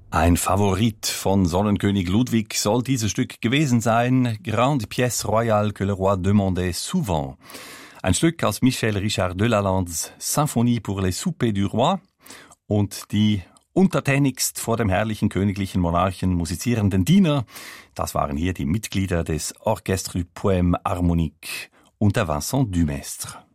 Ein Favorit von Sonnenkönig Ludwig soll dieses Stück gewesen sein. Grande pièce royale que le roi demandait souvent. Ein Stück aus Michel Richard Delalandes Symphonie pour les soupers du roi. Und die untertänigst vor dem herrlichen königlichen Monarchen musizierenden Diener, das waren hier die Mitglieder des Orchestre du Poème Harmonique unter Vincent Dumestre.